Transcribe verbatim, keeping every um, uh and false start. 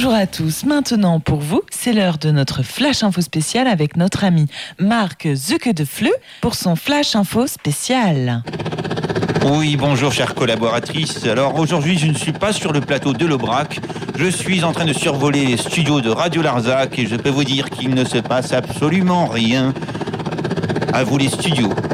Bonjour à tous. Maintenant pour vous, c'est l'heure de notre Flash Info spécial avec notre ami Marc Zucke-de-Fleu pour son Flash Info spécial. Oui, bonjour chère collaboratrice. Alors aujourd'hui, je ne suis pas sur le plateau de l'Aubrac. Je suis en train de survoler les studios de Radio Larzac et je peux vous dire qu'il ne se passe absolument rien. À vous les studios.